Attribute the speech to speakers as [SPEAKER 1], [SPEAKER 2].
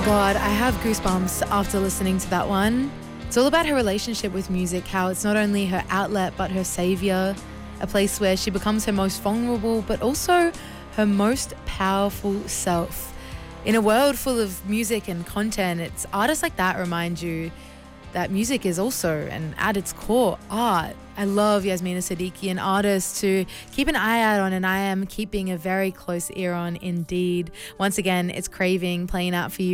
[SPEAKER 1] God, I have goosebumps after listening to that one. It's all about her relationship with music, how it's not only her outlet but her savior, a place where she becomes her most vulnerable but also her most powerful self. In a world full of music and content, it's artists like that remind you that music is also, and at its core, art. I love Yasmina Siddiqui, an artist to keep an eye out on, and I am keeping a very close ear on indeed. Once again, it's Craving playing out for you